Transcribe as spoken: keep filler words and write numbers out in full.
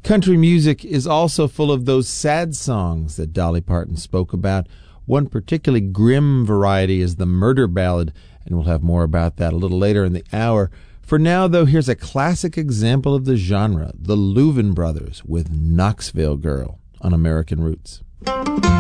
Country music is also full of those sad songs that Dolly Parton spoke about. One particularly grim variety is the murder ballad, and we'll have more about that a little later in the hour. For now, though, here's a classic example of the genre, the Louvin Brothers with Knoxville Girl on American Roots.